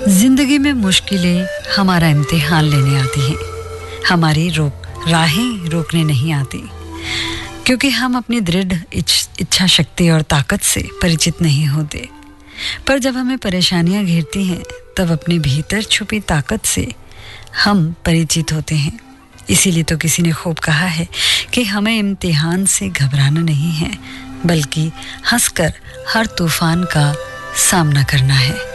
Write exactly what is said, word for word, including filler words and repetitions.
जिंदगी में मुश्किलें हमारा इम्तिहान लेने आती हैं, हमारी रोक राहें रोकने नहीं आती, क्योंकि हम अपनी दृढ़ इच्छा शक्ति और ताकत से परिचित नहीं होते। पर जब हमें परेशानियां घेरती हैं, तब अपने भीतर छुपी ताकत से हम परिचित होते हैं। इसीलिए तो किसी ने खूब कहा है कि हमें इम्तिहान से घबराना नहीं है, बल्कि हंसकर हर तूफान का सामना करना है।